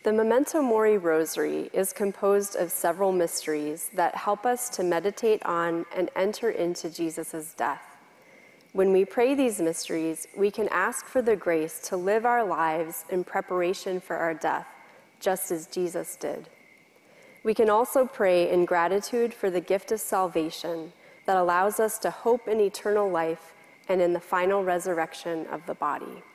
The Memento Mori Rosary is composed of several mysteries that help us to meditate on and enter into Jesus' death. When we pray these mysteries, we can ask for the grace to live our lives in preparation for our death, just as Jesus did. We can also pray in gratitude for the gift of salvation that allows us to hope in eternal life and in the final resurrection of the body.